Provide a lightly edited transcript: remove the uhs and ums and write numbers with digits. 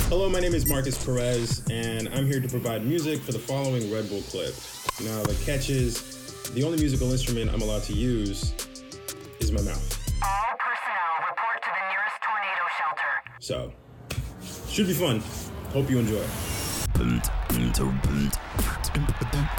Hello, my name is Marcus Perez, and I'm here to provide music for the following Red Bull clip. Now, the catch is, the only musical instrument I'm allowed to use is my mouth. All personnel report to the nearest tornado shelter. So, should be fun. Hope you enjoy.